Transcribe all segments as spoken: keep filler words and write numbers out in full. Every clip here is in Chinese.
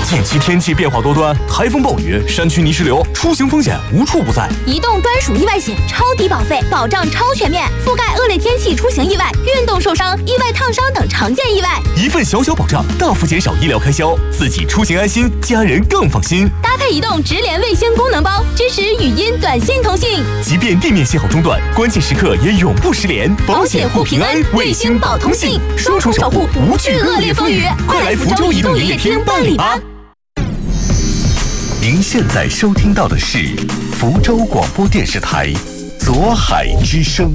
近期天气变化多端，台风暴雨、山区泥石流，出行风险无处不在。 移动专属意外险，超低保费，保障超全面，覆盖恶劣天气出行意外、运动受伤、意外烫伤等常见意外。 一份小小保障，大幅减少医疗开销，自己出行安心，家人更放心。 搭配移动直连卫星功能包，支持语音、短信通信， 即便地面信号中断，关键时刻也永不失联。保险护平安，卫星保通信，双重守护，无惧恶劣风雨。快来福州移动营业厅办理吧！ 您现在收听到的是福州广播电视台左海之声。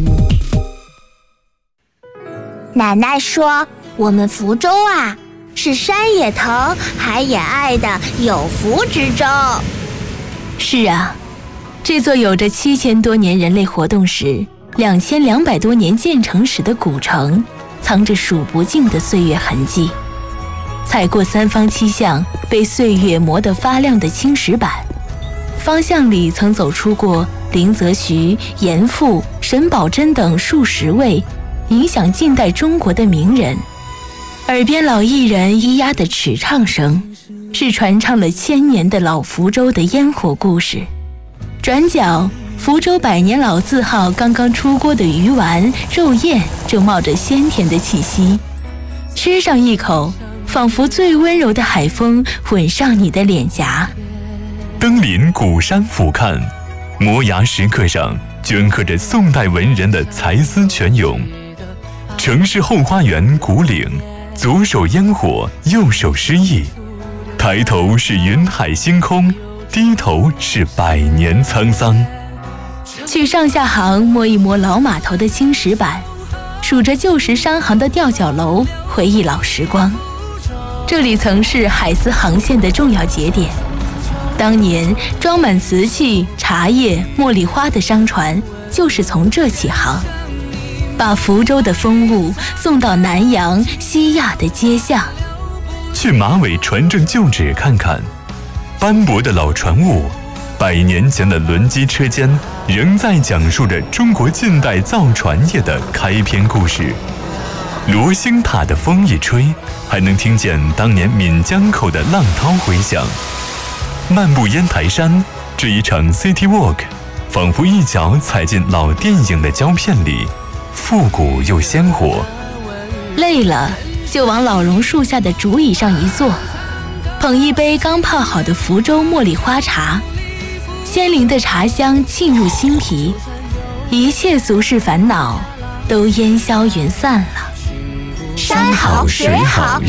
奶奶说，我们福州啊，是山也疼，海也爱的有福之州。 是啊，这座有着七千多年人类活动史、两千两百多年建成史的古城，藏着数不尽的岁月痕迹。踩过三方七巷被岁月磨得发亮的青石板，方向里曾走出过林则徐、严复、沈葆桢等数十位影响近代中国的名人。耳边老艺人咿呀的尺唱声，是传唱了千年的老福州的烟火故事。转角，福州百年老字号刚刚出锅的鱼丸、肉燕正冒着鲜甜的气息，吃上一口，仿佛最温柔的海风吻上你的脸颊。 登临古山俯瞰，摩崖石刻上镌刻着宋代文人的才思泉涌。城市后花园古岭，左手烟火，右手诗意。抬头是云海星空，低头是百年沧桑。 去上下行摸一摸老码头的青石板，数着旧时商行的吊脚楼，回忆老时光。这里曾是海丝航线的重要节点，当年装满瓷器、茶叶、茉莉花的商船就是从这起航，把福州的风物送到南洋、西亚的街巷。 去马尾船政旧址看看，斑驳的老船坞，百年前的轮机车间，仍在讲述着中国近代造船业的开篇故事。罗星塔的风一吹，还能听见当年闽江口的浪涛回响。漫步烟台山，这一场 City Walk， 仿佛一脚踩进老电影的胶片里，复古又鲜活。 累了就往老榕树下的竹椅上一坐，捧一杯刚泡好的福州茉莉花茶，鲜灵的茶香沁入心脾，一切俗世烦恼都烟消云散了。 山好水好